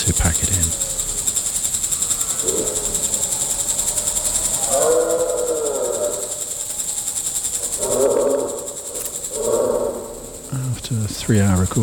we pack it in. After a 3-hour recording.